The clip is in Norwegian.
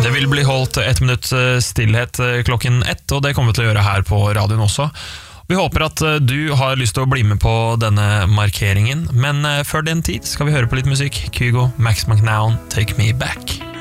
Det vil bli holdt 1 minutt stillhet klokken 1, og det kommer vi til å gjøre her på radioen også. Vi håper at du har lyst til å bli med på denne markeringen, men før den tid skal vi høre på litt musikk. Kygo, Max McNown, Take Me Back.